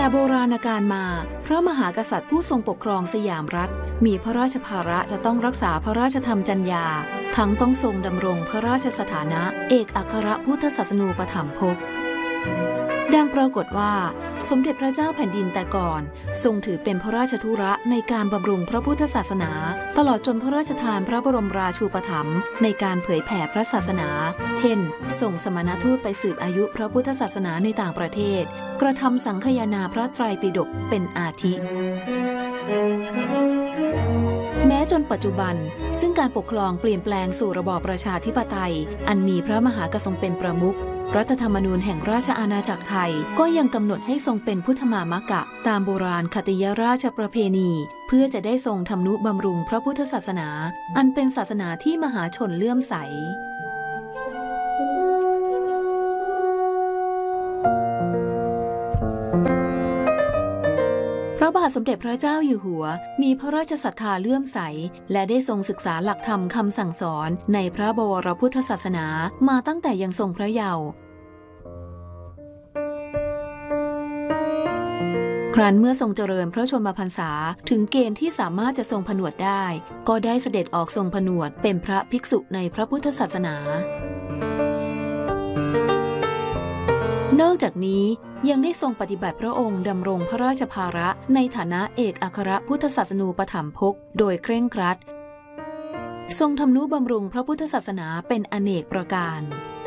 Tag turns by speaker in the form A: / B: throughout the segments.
A: แต่โบราณกาลมาพระมหากษัตริย์ผู้ทรงปกครองสยามรัฐมีพระราชภาระจะต้องรักษาพระราชธรรมจรรยาทั้งต้องทรงดำรงพระราชสถานะเอกอัครพุทธศาสนูปถัมภกดังปรากฏว่าสมเด็จพระเจ้าแผ่นดินแต่ก่อนทรงถือเป็นพระราชธุระในการบำรุงพระพุทธศาสนาตลอดจนพระราชทานพระบรมราชูปถัมภ์ในการเผยแผ่พระศาสนาเช่นส่งสมณทูตไปสืบอายุพระพุทธศาสนาในต่างประเทศกระทำสังคายนาพระไตรปิฎกเป็นอาทิแม้จนปัจจุบันซึ่งการปกครองเปลี่ยนแปลงสู่ระบอบประชาธิปไตยอันมีพระมหากษัตริย์เป็นประมุขรัฐธรรมนูญแห่งราชอาณาจักรไทยก็ยังกำหนดให้ทรงเป็นพุทธมามกะตามโบราณคติยราชประเพณีเพื่อจะได้ทรงทำนุบำรุงพระพุทธศาสนาอันเป็นศาสนาที่มหาชนเลื่อมใสพระบาทสมเด็จพระเจ้าอยู่หัวมีพระราชศรัทธาเลื่อมใสและได้ทรงศึกษาหลักธรรมคำสั่งสอนในพระบวรพุทธศาสนามาตั้งแต่ยังทรงพระเยาว์ครั้นเมื่อทรงเจริญพระชนมพรรษาถึงเกณฑ์ที่สามารถจะทรงผนวดได้ก็ได้เสด็จออกทรงผนวดเป็นพระภิกษุในพระพุทธศาสนานอกจากนี้ยังได้ทรงปฏิบัติพระองค์ดำรงพระราชภาระในฐานะเอกอัครพุทธศาสนูปถัมภกโดยเคร่งครัดทรงทำนุบำรุงพระพุทธศาสนาเป็นอเนกประการ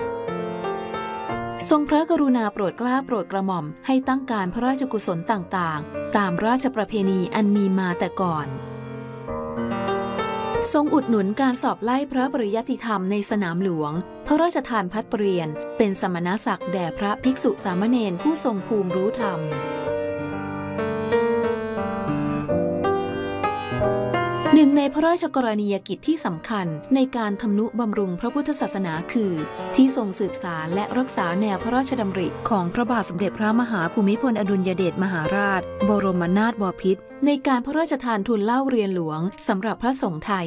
A: ทรงพระกรุณาโปรดเกล้าโปรดกระหม่อมให้ตั้งการพระราชกุศลต่างๆตามราชประเพณีอันมีมาแต่ก่อนทรงอุดหนุนการสอบไล่พระปริยัติธรรมในสนามหลวงพระราชทานพัดเปลี่ยนเป็นสมณศักดิ์แด่พระภิกษุสามเณรผู้ทรงภูมิรู้ธรรมหนึ่งในพระราชกรณียกิจที่สำคัญในการทำนุบำรุงพระพุทธศาสนาคือที่ทรงสืบสานและรักษาแนวพระราชดำริของพระบาทสมเด็จพระมหาภูมิพลอดุลยเดชมหาราชบรมนาถบพิตรในการพระราชทานทุนเล่าเรียนหลวงสำหรับพระสงฆ์ไทย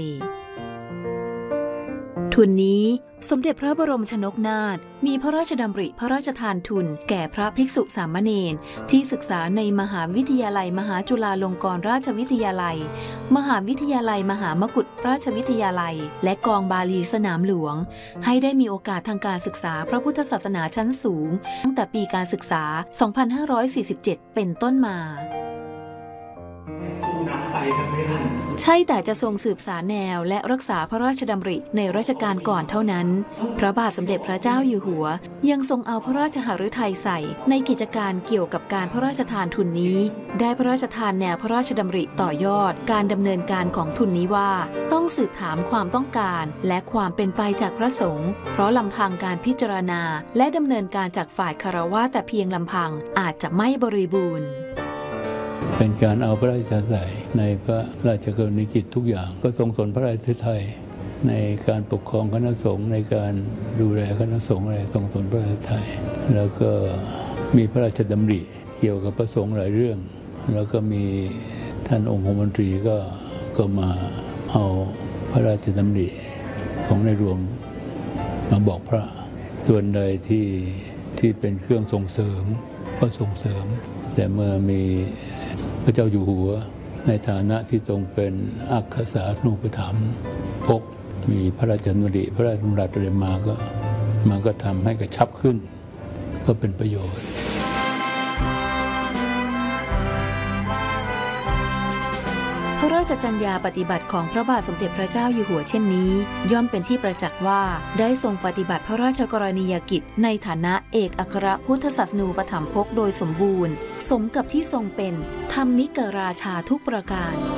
A: ทุนนี้สมเด็จพระบรมชนกนาถมีพระราชดำริพระราชทานทุนแก่พระภิกษุสามเณรที่ศึกษาในมหาวิทยาลัยมหาจุฬาลงกรณราชวิทยาลัยมหาวิทยาลัยมหามกุฏราชวิทยาลัยและกองบาลีสนามหลวงให้ได้มีโอกาสทางการศึกษาพระพุทธศาสนาชั้นสูงตั้งแต่ปีการศึกษา 2547 เป็นต้นมาใช่แต่จะทรงสืบสานแนวและรักษาพระราชดำริในรัชกาลก่อนเท่านั้นพระบาทสมเด็จพระเจ้าอยู่หัวยังทรงเอาพระราชหฤทัยใส่ในกิจการเกี่ยวกับการพระราชทานทุนนี้ได้พระราชทานแนวพระราชดำริต่อยอดการดำเนินการของทุนนี้ว่าต้องสืบถามความต้องการและความเป็นไปจากพระสงฆ์เพราะลำพังการพิจารณาและดำเนินการจากฝ่ายคฤหัสถ์แต่เพียงลำพังอาจจะไม่บริบูรณ์
B: เป็นการเอาพระราชใส่ในพระราชกรณียกิจทุกอย่างก็ทรงสนพระราชไทยในการปกครองคณะสงฆ์ในการดูแลคณะสงฆ์อะไรทรงสนพระราชไทยแล้วก็มีพระราชดำริเกี่ยวกับพระสงฆ์หลายเรื่องแล้วก็มีท่านองคมนตรีก็มาเอาพระราชดำริของในหลวงมาบอกพระส่วนใดที่เป็นเครื่องส่งเสริมก็ส่งเสริมแต่เมื่อมีพระเจ้าอยู่หัวในฐานะที่ทรงเป็นอัครสาสนูปถัมภกมีพระราชดำริพระราชดำรัสอะไรมาก็มันก็ทำให้กระชับขึ้นก็เป็นประโยชน์
A: พระราชจรรยาปฏิบัติของพระบาทสมเด็จพระเจ้าอยู่หัวเช่นนี้ย่อมเป็นที่ประจักษ์ว่าได้ทรงปฏิบัติพระราชกรณียกิจในฐานะเอกอัครพุทธศาสนูปถัมภกโดยสมบูรณ์สมกับที่ทรงเป็นธรรมิกราชาทุกประการ